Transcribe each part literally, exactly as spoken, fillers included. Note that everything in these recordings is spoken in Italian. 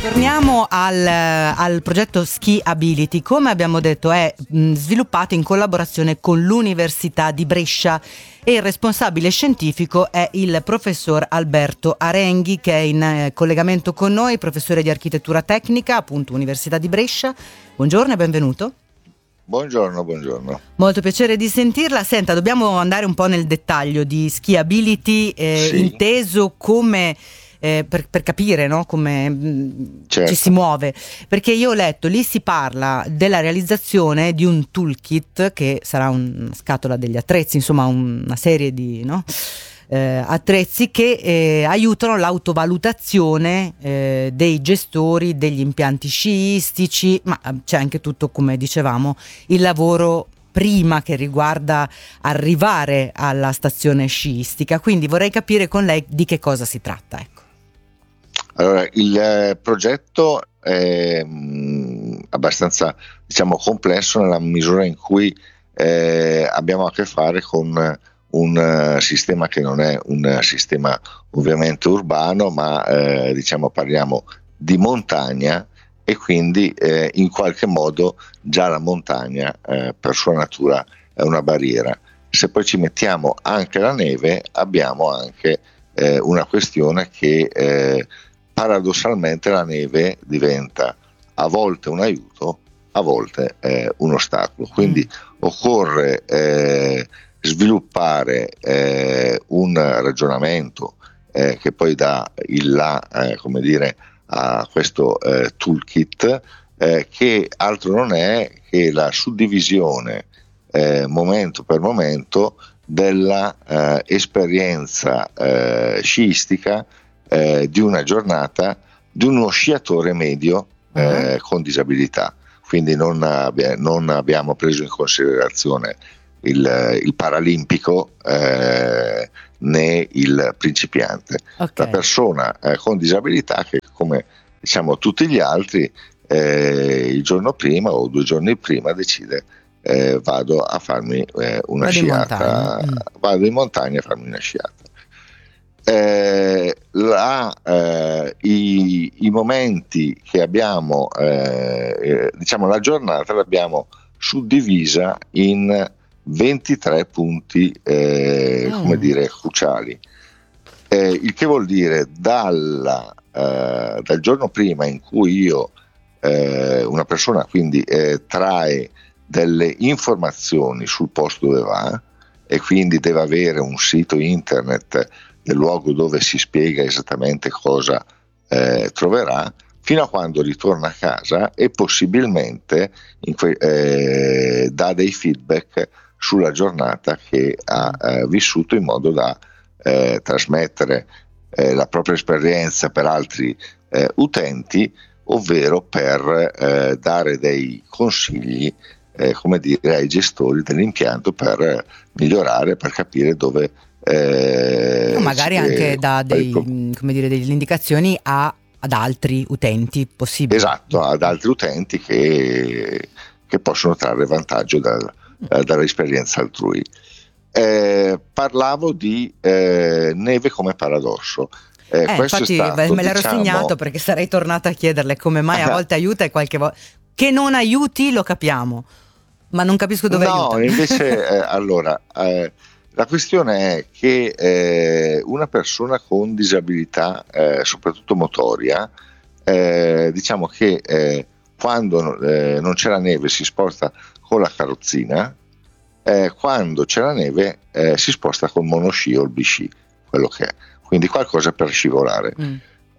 Torniamo al, al progetto Ski Ability. Come abbiamo detto, è mh, sviluppato in collaborazione con l'Università di Brescia e il responsabile scientifico è il professor Alberto Arenghi, che è in eh, collegamento con noi, professore di architettura tecnica, appunto Università di Brescia. Buongiorno e benvenuto. Buongiorno, buongiorno. Molto piacere di sentirla. Senta, dobbiamo andare un po' nel dettaglio di Ski Ability, eh, Sì. inteso come... Eh, per, per capire, no, come mh, Certo. ci si muove, perché io ho letto, lì si parla della realizzazione di un toolkit che sarà una scatola degli attrezzi, insomma un, una serie di no, eh, attrezzi che eh, aiutano l'autovalutazione eh, dei gestori degli impianti sciistici, ma c'è anche tutto, come dicevamo, il lavoro prima che riguarda arrivare alla stazione sciistica. Quindi vorrei capire con lei di che cosa si tratta, ecco. Allora, il eh, progetto è mh, abbastanza, diciamo, complesso nella misura in cui eh, abbiamo a che fare con un uh, sistema che non è un uh, sistema ovviamente urbano, ma eh, diciamo parliamo di montagna, e quindi eh, in qualche modo già la montagna eh, per sua natura è una barriera. Se poi ci mettiamo anche la neve, abbiamo anche eh, una questione che eh, paradossalmente la neve diventa a volte un aiuto, a volte eh, un ostacolo. Quindi mm. occorre eh, sviluppare eh, un ragionamento eh, che poi dà il là, eh, come dire, a questo eh, toolkit, eh, che altro non è che la suddivisione eh, momento per momento della eh, esperienza eh, sciistica eh, di una giornata di uno sciatore medio eh, uh-huh. con disabilità. Quindi non, abbia, non abbiamo preso in considerazione il, il paralimpico eh, né il principiante. Okay. La persona eh, con disabilità che, come diciamo tutti gli altri, eh, il giorno prima o due giorni prima decide eh, vado a farmi eh, una vado sciata, in mm. vado in montagna a farmi una sciata. Eh, la, eh, i, i momenti che abbiamo, eh, eh, diciamo la giornata l'abbiamo suddivisa in ventitré punti eh, mm. come dire cruciali, eh, il che vuol dire dalla, eh, dal giorno prima in cui io eh, una persona quindi eh, trae delle informazioni sul posto dove va, e quindi deve avere un sito internet del luogo dove si spiega esattamente cosa eh, troverà, fino a quando ritorna a casa e possibilmente in que- eh, dà dei feedback sulla giornata che ha eh, vissuto, in modo da eh, trasmettere eh, la propria esperienza per altri eh, utenti, ovvero per eh, dare dei consigli eh, come dire, ai gestori dell'impianto per migliorare, per capire dove eh, no, magari anche da dei, come dire, delle indicazioni a, ad altri utenti possibili. Esatto, ad altri utenti che, che possono trarre vantaggio dal, eh, dall'esperienza altrui. Eh, parlavo di eh, neve come paradosso. Eh, eh, infatti stato, me l'ero diciamo, segnato, perché sarei tornata a chiederle come mai a volte aiuta e qualche volta che non aiuti, lo capiamo, ma non capisco dove no, aiuta. No, invece eh, allora eh, la questione è che eh, una persona con disabilità, eh, soprattutto motoria, eh, diciamo che eh, quando eh, non c'è la neve si sposta con la carrozzina, eh, quando c'è la neve eh, si sposta col monosci o il bisci, quello che è, quindi qualcosa per scivolare. Mm.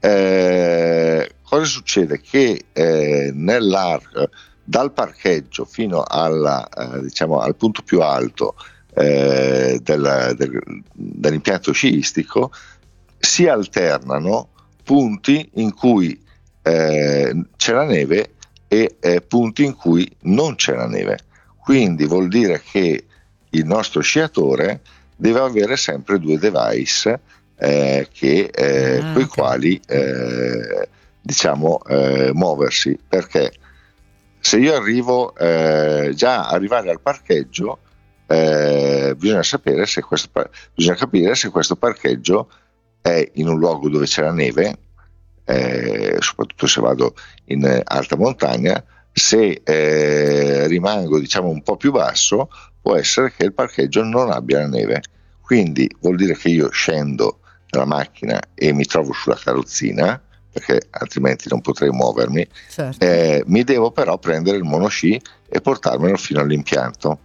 Eh, cosa succede? Che eh, nell'arco dal parcheggio fino alla, eh, diciamo, al punto più alto eh, del, del, dell'impianto sciistico si alternano punti in cui eh, c'è la neve e eh, punti in cui non c'è la neve. Quindi vuol dire che il nostro sciatore deve avere sempre due device eh, che, eh, ah, con i okay. quali eh, diciamo eh, muoversi, perché se io arrivo eh, già arrivare al parcheggio eh, bisogna sapere se questo bisogna capire se questo parcheggio è in un luogo dove c'è la neve eh, soprattutto se vado in alta montagna, se eh, rimango diciamo un po' più basso, può essere che il parcheggio non abbia la neve, quindi vuol dire che io scendo dalla macchina e mi trovo sulla carrozzina, perché altrimenti non potrei muovermi. Certo. Eh, mi devo però prendere il monosci e portarmelo fino all'impianto.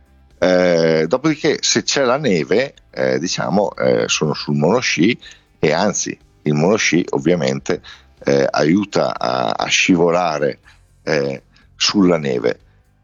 Eh, dopodiché, se c'è la neve, eh, diciamo, eh, sono sul monosci, e anzi il monosci ovviamente eh, aiuta a, a scivolare eh, sulla neve.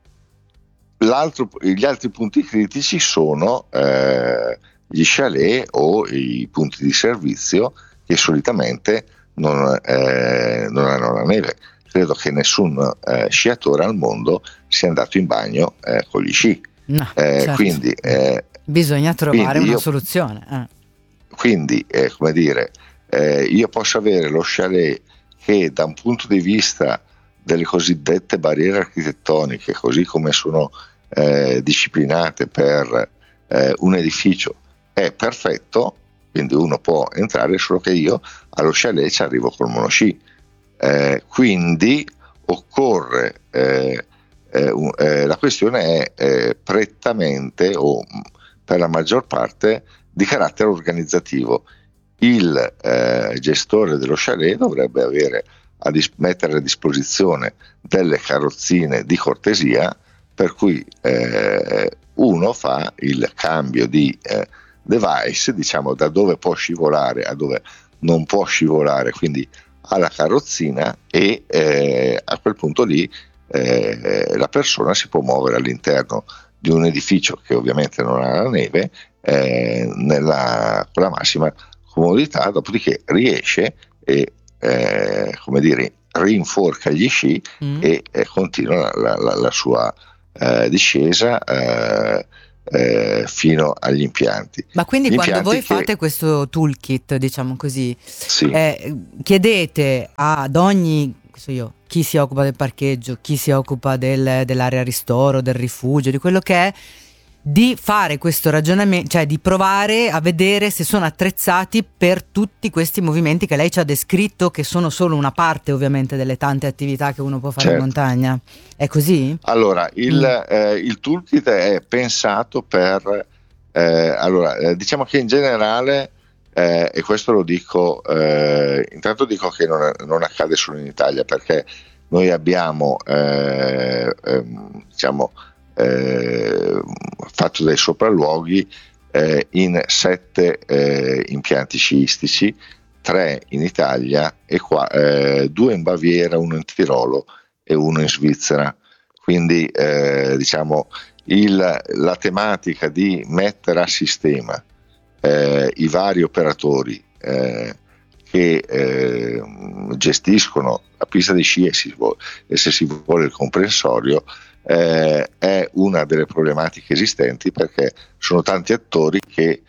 L'altro, gli altri punti critici sono eh, gli chalet o i punti di servizio, che solitamente non, eh, non hanno la neve. Credo che nessun eh, sciatore al mondo sia andato in bagno eh, con gli sci. No, eh, certo. Quindi eh, bisogna trovare quindi una io, soluzione. Eh. Quindi, eh, come dire, eh, io posso avere lo chalet che da un punto di vista delle cosiddette barriere architettoniche, così come sono eh, disciplinate per eh, un edificio, è perfetto, quindi uno può entrare, solo che io allo chalet ci arrivo col monosci. Eh, quindi occorre, eh, eh, eh, la questione è eh, prettamente o per la maggior parte di carattere organizzativo. Il eh, gestore dello chalet dovrebbe avere a dis- mettere a disposizione delle carrozzine di cortesia, per cui eh, uno fa il cambio di eh, device, diciamo, da dove può scivolare a dove non può scivolare, quindi alla carrozzina, e eh, a quel punto lì eh, la persona si può muovere all'interno di un edificio che ovviamente non ha la neve eh, nella, con la massima comodità, dopodiché riesce e eh, come dire, rinforca gli sci mm. e eh, continua la, la, la sua eh, discesa eh, eh, fino agli impianti. Ma quindi gli quando voi che... fate questo toolkit, diciamo così, sì. eh, chiedete ad ogni, so io, chi si occupa del parcheggio, chi si occupa del, dell'area ristoro, del rifugio, di quello che è, di fare questo ragionamento, cioè di provare a vedere se sono attrezzati per tutti questi movimenti che lei ci ha descritto, che sono solo una parte ovviamente delle tante attività che uno può fare certo. in montagna. È così? Allora, il, mm. eh, il toolkit è pensato per eh, allora, eh, diciamo che in generale eh, e questo lo dico eh, intanto dico che non, non accade solo in Italia, perché noi abbiamo eh, ehm, diciamo Eh, fatto dei sopralluoghi eh, in sette eh, impianti sciistici, tre in Italia e qua, eh, due in Baviera, uno in Tirolo e uno in Svizzera. Quindi eh, diciamo il, la tematica di mettere a sistema eh, i vari operatori eh, che eh, gestiscono la pista di sci e, si vuole, e se si vuole il comprensorio Eh, è una delle problematiche esistenti, perché sono tanti attori che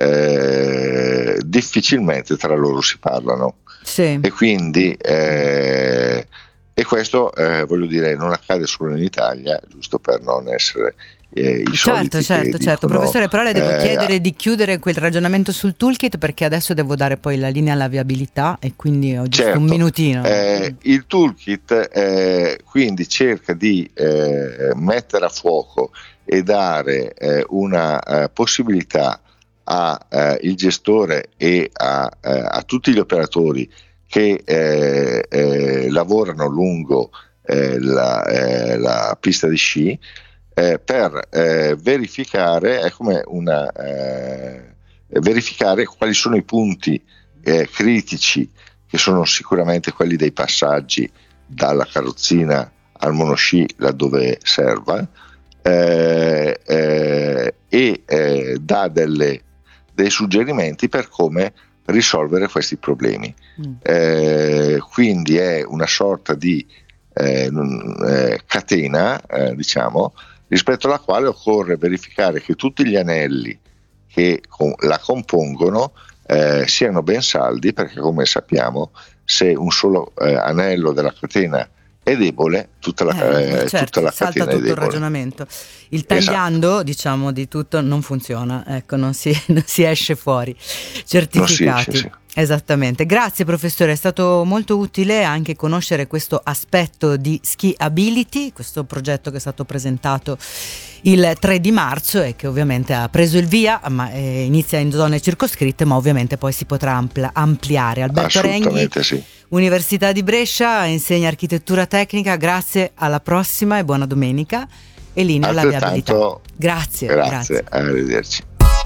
eh, difficilmente tra loro si parlano, sì. e quindi eh, e questo eh, voglio dire non accade solo in Italia, giusto per non essere eh, i certo, certo, certo. dicono, Professore, però le devo eh, chiedere di chiudere quel ragionamento sul toolkit, perché adesso devo dare poi la linea alla viabilità e quindi ho giusto certo, un minutino. Eh, il toolkit eh, quindi cerca di eh, mettere a fuoco e dare eh, una eh, possibilità al eh, gestore e a, eh, a tutti gli operatori che eh, eh, lavorano lungo eh, la, eh, la pista di sci eh, per eh, verificare, è come una eh, verificare quali sono i punti eh, critici, che sono sicuramente quelli dei passaggi dalla carrozzina al monosci laddove serva, eh, eh, e eh, dà delle, dei suggerimenti per come risolvere questi problemi. Mm. Eh, quindi è una sorta di eh, eh, catena, eh, diciamo, rispetto alla quale occorre verificare che tutti gli anelli che con, la compongono eh, siano ben saldi, perché come sappiamo, se un solo eh, anello della catena è debole, tutta la, eh, eh, certo, tutta la salta catena tutto è debole. il ragionamento. Il tagliando, esatto, diciamo, di tutto non funziona, ecco, non si, non si esce fuori certificati. Sì, sì, sì. Esattamente. Grazie professore, è stato molto utile anche conoscere questo aspetto di Ski Ability, questo progetto che è stato presentato il tre di marzo e che ovviamente ha preso il via, ma eh, inizia in zone circoscritte, ma ovviamente poi si potrà ampla- ampliare. Alberto Renghi, sì. Università di Brescia, insegna architettura tecnica. Grazie, alla prossima e buona domenica. E linea alla viabilità. Grazie, grazie, grazie. Arrivederci.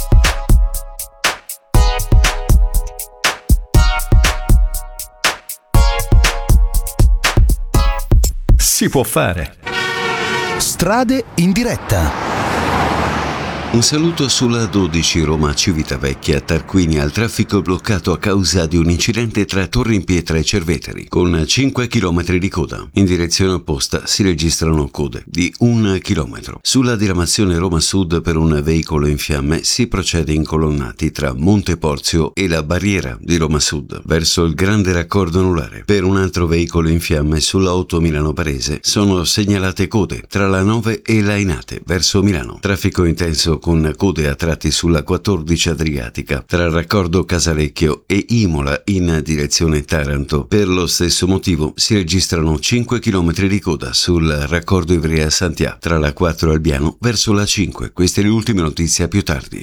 Si può fare. Strade in diretta. Un saluto sulla dodici Roma Civitavecchia, Tarquinia, al traffico bloccato a causa di un incidente tra Torre in Pietra e Cerveteri, con cinque chilometri di coda. In direzione opposta si registrano code di un chilometro. Sulla diramazione Roma Sud per un veicolo in fiamme si procede in colonnati tra Monte Porzio e la barriera di Roma Sud, verso il grande raccordo anulare. Per un altro veicolo in fiamme sulla otto Milano Parese sono segnalate code tra la nove e la Ainate, verso Milano. Traffico intenso con code a tratti sulla quattordici Adriatica tra il raccordo Casalecchio e Imola in direzione Taranto. Per lo stesso motivo si registrano cinque chilometri di coda sul raccordo Ivrea-Santià tra la quattro Albiano verso la cinque. Queste le ultime notizie, a più tardi.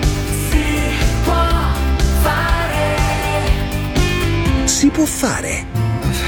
Si può fare.